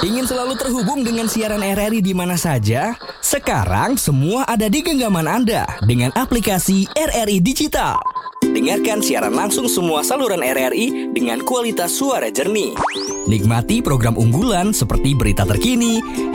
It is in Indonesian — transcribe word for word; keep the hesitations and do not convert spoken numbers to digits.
Ingin selalu terhubung dengan siaran R R I di mana saja? Sekarang semua ada di genggaman Anda dengan aplikasi R R I Digital. Dengarkan siaran langsung semua saluran R R I dengan kualitas suara jernih. Nikmati program unggulan seperti berita terkini,